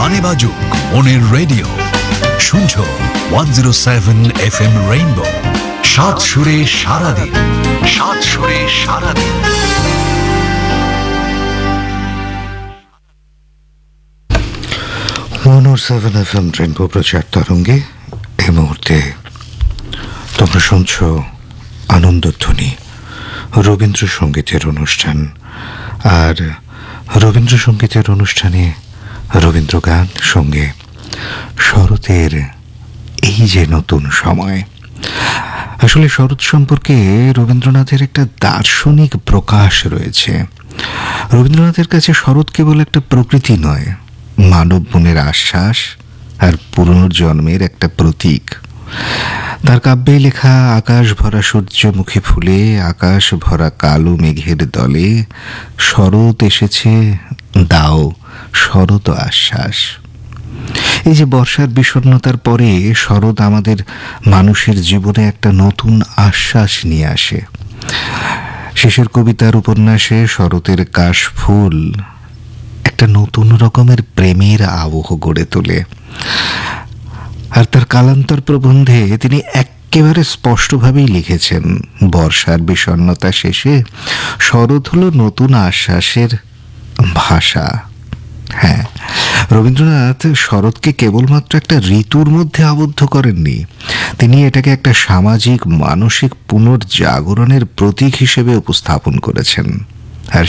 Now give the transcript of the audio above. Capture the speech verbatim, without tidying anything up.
গানে বাজুক মনের রেডিও, শুনছো one zero seven F M rainbow. সাত সুরে সারাদিন, সাত সুরে সারাদিন। ওয়ান ও সেভেন এফ এম রেইনবো প্রচার তরঙ্গে এই মুহূর্তে তোমরা শুনছো আনন্দধ্বনি, রবীন্দ্রসঙ্গীতের অনুষ্ঠান। আর রবীন্দ্রসঙ্গীতের অনুষ্ঠানে রবীন্দ্র গান সঙ্গে শরতের এই যে নতুন সময়। আসলে শরৎ সম্পর্কে রবীন্দ্রনাথের একটা দার্শনিক প্রকাশ রয়েছে। রবীন্দ্রনাথের কাছে শরৎ কেবল একটা প্রকৃতি নয়, মানব মনের আশ্বাস আর পুনর্জন্মের একটা প্রতীক। তার কাব্যে লেখা আকাশ ভরা সূর্যমুখী ফুলে, আকাশ ভরা কালো মেঘের দলে, শরৎ এসেছে দাও শরৎ আশ্বাস। এই যে বর্ষার বিষণ্ণতার পরে শরৎ আমাদের মানুষের জীবনে একটা নতুন আশ্বাস নিয়ে আসে। শেষের কবিতার উপন্যাসে শরতের কাশফুল একটা নতুন রকমের প্রেমের আবহ গড়ে তোলে। আর তার কালান্তর প্রবন্ধে তিনি একেবারে স্পষ্টভাবেই লিখেছেন, বর্ষার বিষণ্ণতা শেষে শরৎ হলো নতুন আশ্বাসের ভাষা। হ্যাঁ, রবীন্দ্রনাথ শরৎকে কেবলমাত্র একটা ঋতুর মধ্যে আবদ্ধ করেননি, তিনি এটাকে একটা সামাজিক মানসিক পুনর্জাগরণের প্রতীক হিসেবে উপস্থাপন করেছেন।